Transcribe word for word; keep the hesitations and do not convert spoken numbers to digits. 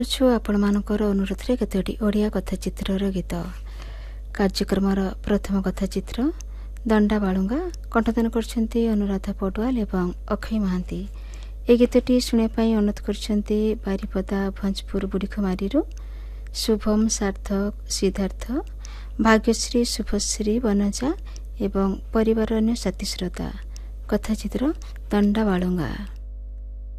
छु आपण मानकर अनुरोध रे केतोटी ओडिया कथाचित्रर गीत कार्यक्रमर प्रथम कथाचित्र दंडा बालुंगा कंठदान करछन्ती अनुराधा पटवाल एवं अक्षय महांती। ए गीतटी शुणे पाई अनुरोध करछन्ती बारीपदा भंजपुर बुढ़ीखमारीरू शुभम सार्थक सिद्धार्थ भाग्यश्री शुभश्री वनजा एवं परिवार अन्य साथी श्रोता। कथाचित्र दंडा बालुंगा।